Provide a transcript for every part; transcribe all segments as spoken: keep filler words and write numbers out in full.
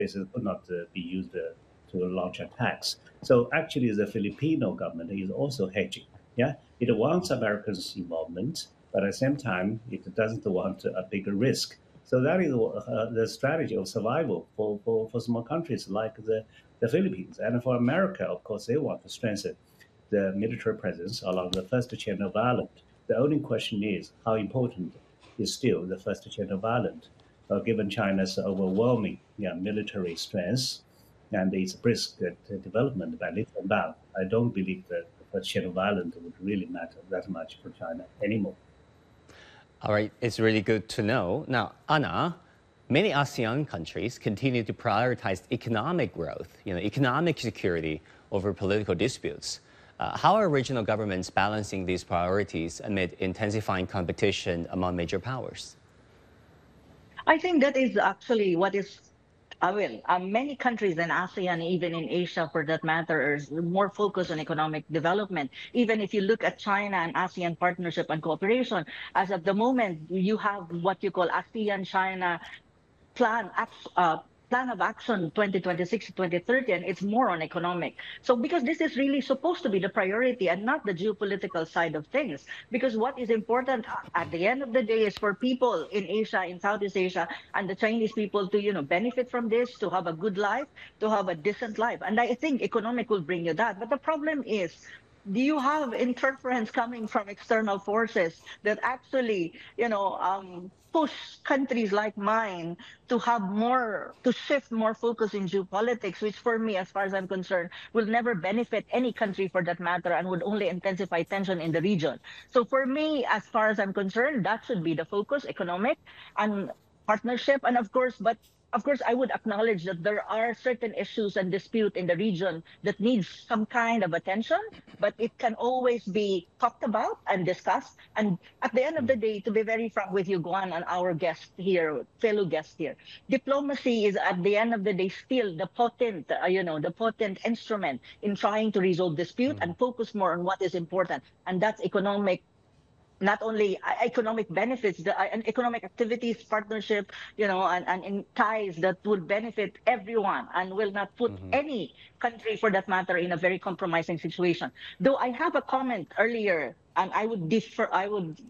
bases could not uh, be used uh, to launch attacks. So actually, the Filipino government is also hedging. Yeah, it wants Americans' involvement, but at the same time, it doesn't want a bigger risk. So that is uh, the strategy of survival for, for, for small countries like the, the Philippines. And for America, of course, they want to strengthen the military presence along the first chain of island. The only question is how important is still the first chain of island, uh, given China's overwhelming yeah, military strength and its brisk uh, development by leaps and bounds. I don't believe that the first chain of island would really matter that much for China anymore. All right, it's really good to know. Now, Anna, many ASEAN countries continue to prioritize economic growth, you know, economic security over political disputes. Uh, how are regional governments balancing these priorities amid intensifying competition among major powers? I think that is actually what is, I will. Um, many countries in ASEAN, even in Asia for that matter, are more focused on economic development. Even if you look at China and ASEAN partnership and cooperation, as of the moment, you have what you call ASEAN-China plan uh, plan of action twenty twenty-six to twenty thirty, and it's more on economic. So because this is really supposed to be the priority and not the geopolitical side of things, because what is important at the end of the day is for people in Asia, in Southeast Asia, and the Chinese people to, you know, benefit from this, to have a good life, to have a decent life. And I think economic will bring you that. But the problem is, do you have interference coming from external forces that actually, you know, um, push countries like mine to have more, to shift more focus in geopolitics, which for me, as far as I'm concerned, will never benefit any country for that matter and would only intensify tension in the region. So for me, as far as I'm concerned, that should be the focus, economic and partnership. And of course, but of course, I would acknowledge that there are certain issues and dispute in the region that needs some kind of attention, but it can always be talked about and discussed. And at the end of the day, to be very frank with you, Guan, and our guest here, fellow guest here, diplomacy is at the end of the day still the potent, uh, you know, the potent instrument in trying to resolve dispute mm. and focus more on what is important, and that's economic. Not only economic benefits, the uh, and economic activities, partnership, you know, and, and in ties that will benefit everyone and will not put mm-hmm. any country, for that matter, in a very compromising situation. Though I have a comment earlier, and I would differ, I would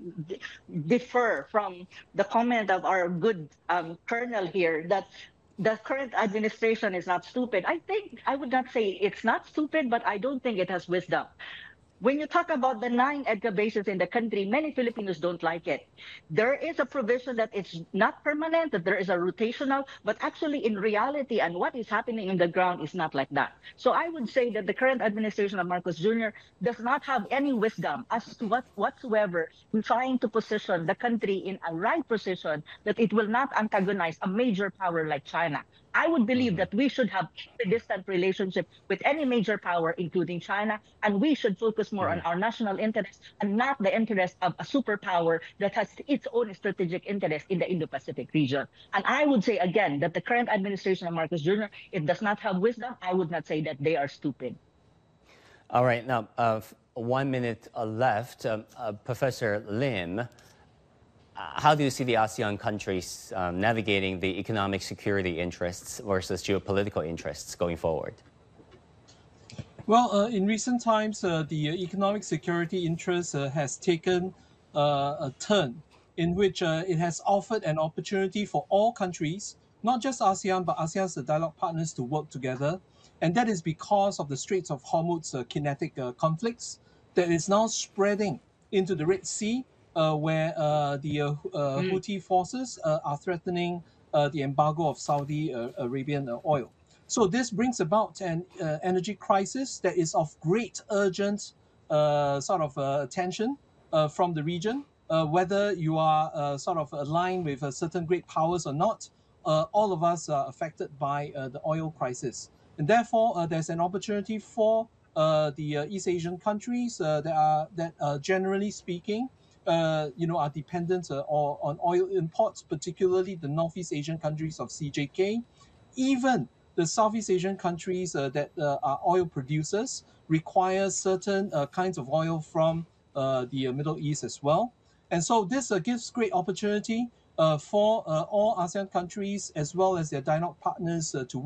differ from the comment of our good um, colonel here that the current administration is not stupid. I think I would not say it's not stupid, but I don't think it has wisdom. When you talk about the nine EDCA bases in the country, many Filipinos don't like it. There is a provision that it's not permanent, that there is a rotational, but actually in reality and what is happening in the ground is not like that. So I would say that the current administration of Marcos Junior does not have any wisdom as to what whatsoever in trying to position the country in a right position that it will not antagonize a major power like China. I would believe that we should have a distant relationship with any major power, including China, and we should focus more on our national interests and not the interest of a superpower that has its own strategic interest in the Indo-Pacific region. And I would say again that the current administration of Marcos Junior, it does not have wisdom. I would not say that they are stupid. All right, now uh, one minute uh, left. Um, uh, Professor Lim, how do you see the ASEAN countries um, navigating the economic security interests versus geopolitical interests going forward? Well, uh, in recent times, uh, the economic security interest uh, has taken uh, a turn in which uh, it has offered an opportunity for all countries, not just ASEAN, but ASEAN's dialogue partners to work together. And that is because of the Straits of Hormuz uh, kinetic uh, conflicts that is now spreading into the Red Sea, Uh, where uh, the uh, uh, Houthi forces uh, are threatening uh, the embargo of Saudi uh, Arabian uh, oil. So this brings about an uh, energy crisis that is of great urgent uh, sort of uh, attention uh, from the region. Uh, whether you are uh, sort of aligned with uh, certain great powers or not, uh, all of us are affected by uh, the oil crisis. And therefore, uh, there's an opportunity for uh, the uh, East Asian countries uh, that are that uh, generally speaking, Uh, you know, are dependent uh, on oil imports, particularly the Northeast Asian countries of C J K. Even the Southeast Asian countries uh, that uh, are oil producers require certain uh, kinds of oil from uh, the uh, Middle East as well. And so this uh, gives great opportunity uh, for uh, all ASEAN countries as well as their dialogue partners uh, to